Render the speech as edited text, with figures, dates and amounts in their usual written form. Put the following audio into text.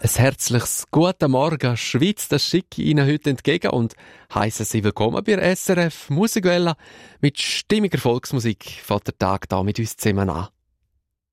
Ein herzliches Guten Morgen, Schweiz, das schicke ich Ihnen heute entgegen und heisse Sie willkommen bei SRF Musikwelle. Mit stimmiger Volksmusik fängt der Tag da mit uns zusammen an.